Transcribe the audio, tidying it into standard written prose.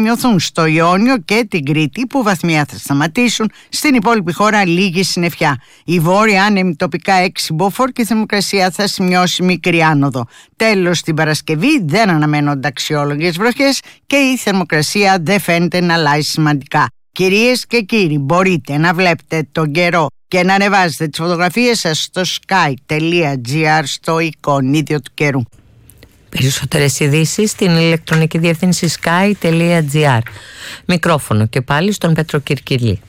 σημειωθούν στο Ιόνιο και την Κρήτη, που βαθμία θα σταματήσουν. Στην υπόλοιπη χώρα λίγη συννεφιά. Η βόρεια άνεμη τοπικά 6 μποφόρ και η θερμοκρασία θα σημειώσει μικρή άνοδο. Τέλος, την Παρασκευή δεν αναμένονται αξιόλογες βροχές και η θερμοκρασία δεν φαίνεται να αλλάζει σημαντικά. Κυρίες και κύριοι, μπορείτε να βλέπετε τον καιρό και να ανεβάζετε τις φωτογραφίες σας στο sky.gr, στο εικονίδιο του καιρού. Περισσότερες ειδήσεις στην ηλεκτρονική διεύθυνση sky.gr. Μικρόφωνο και πάλι στον Πέτρο Κυρκυλή.